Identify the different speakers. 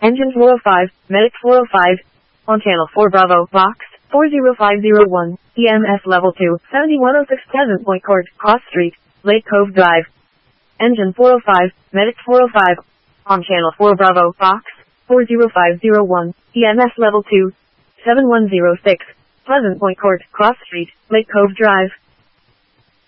Speaker 1: Engine 405, Medic 405. On channel 4 Bravo, Box 40501, EMS level 2, 7106 Pleasant Point Court, Cross Street, Lake Cove Drive. Engine 405, Medic 405. On channel 4 Bravo, Box 40501, EMS level 2, 7106, Pleasant Point Court, Cross Street, Lake Cove Drive.